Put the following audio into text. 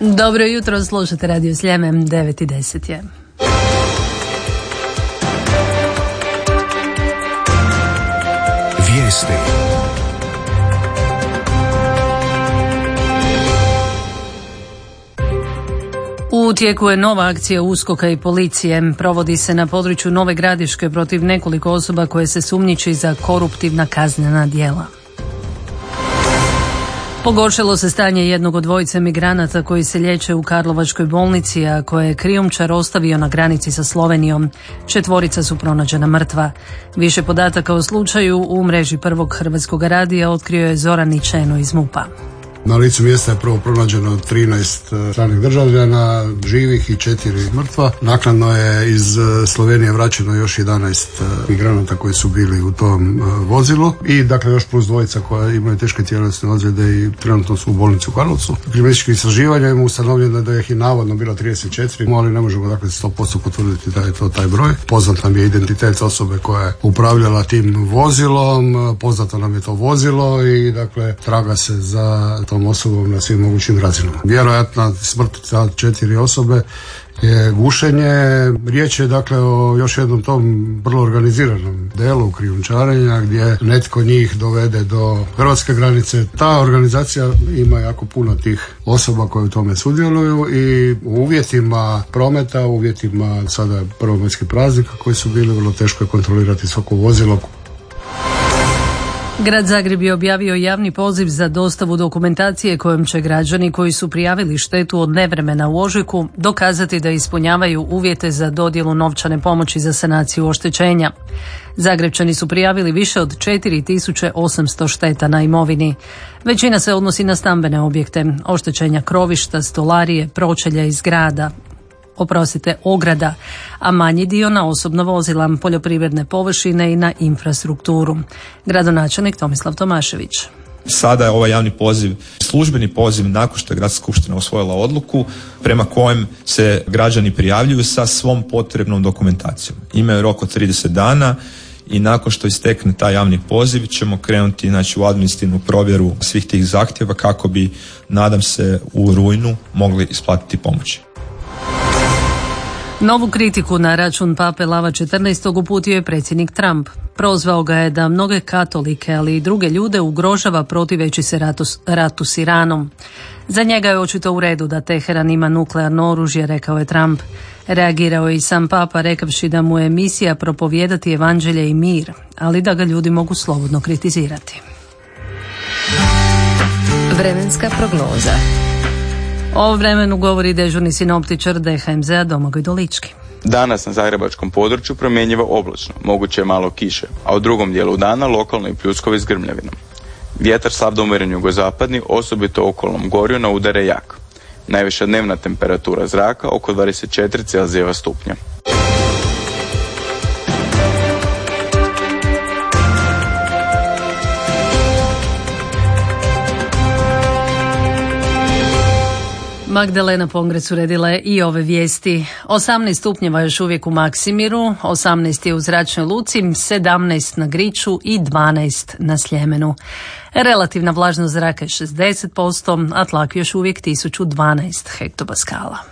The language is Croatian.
Dobro jutro, slušate Radio Sljeme, 9:10 je. Vijesti. U tijeku je nova akcija USKOK-a i policije. Provodi se na području Nove Gradiške protiv nekoliko osoba koje se sumnjiči za koruptivna kaznena djela. Pogoršalo se stanje jednog od dvojice migranata koji se liječe u Karlovačkoj bolnici, a koje je krijumčar ostavio na granici sa Slovenijom. 4 su pronađena mrtva. Više podataka o slučaju u mreži Prvog hrvatskog radija otkrio je Zoran Ničeno iz MUP-a. Na licu mjesta je prvo pronađeno 13 stranih državljana, živih i 4 mrtva. Naknadno je iz Slovenije vraćeno još 11 migranata koji su bili u tom vozilu i dakle još plus dvojica koja imaju teške tjelesne ozljede i trenutno su u bolnici u Karlovcu. Kriminalističkim istraživanjem je ustanovljeno da ih je navodno bilo 34, ali ne možemo dakle 100% potvrditi da je to taj broj. Poznat nam je identitet osobe koja je upravljala tim vozilom, poznato nam je to vozilo i dakle traga se za tom osobom na svim mogućim razinama. Vjerojatna smrt ta 4 osobe je gušenje. Riječ je dakle o još jednom tom vrlo organiziranom delu krijumčarenja gdje netko njih dovede do hrvatske granice. Ta organizacija ima jako puno tih osoba koje u tome sudjeluju i u uvjetima prometa, u uvjetima sada prvomajskih praznika koji su bili, vrlo teško je kontrolirati svako vozilo. Grad Zagreb je objavio javni poziv za dostavu dokumentacije kojom će građani koji su prijavili štetu od nevremena u ožujku dokazati da ispunjavaju uvjete za dodjelu novčane pomoći za sanaciju oštećenja. Zagrebčani su prijavili više od 4800 šteta na imovini. Većina se odnosi na stambene objekte, oštećenja krovišta, stolarije, pročelja i zgrada. Ograda, a manji dio na osobna vozila, poljoprivredne površine i na infrastrukturu. Gradonačelnik Tomislav Tomašević. Sada je ovaj javni poziv službeni poziv nakon što je Gradska skupština usvojila odluku prema kojem se građani prijavljuju sa svom potrebnom dokumentacijom. Imaju rok od 30 dana i nakon što istekne taj javni poziv ćemo krenuti u administrativnu provjeru svih tih zahtjeva kako bi, nadam se, u rujnu mogli isplatiti pomoći. Novu kritiku na račun pape Lava XIV uputio je predsjednik Trump. Prozvao ga je da mnoge katolike, ali i druge ljude ugrožava protiveći se ratu s Iranom. Za njega je očito u redu da Teheran ima nuklearno oružje, rekao je Trump. Reagirao je i sam papa rekavši da mu je misija propovijedati evanđelje i mir, ali da ga ljudi mogu slobodno kritizirati. Vremenska prognoza. O vremenu govori dežurni sinoptičar DHMZ-a Domagoj Dolički. Danas na zagrebačkom području promjenjivo oblačno, moguće je malo kiše, a u drugom dijelu dana lokalno i pljuskovi s grmljavinom. Vjetar slab do umjeren jugozapadni, osobito u okolnom gorju na udare jak. Najviša dnevna temperatura zraka oko 24 Celzijeva stupnja. Magdalena Pongres uredila je i ove vijesti. 18 stupnjeva još uvijek u Maksimiru, 18 je u Zračnoj luci, 17 na Griču i 12 na Sljemenu. Relativna vlažnost zraka je 60%, a tlak još uvijek 1012 hektopaskala.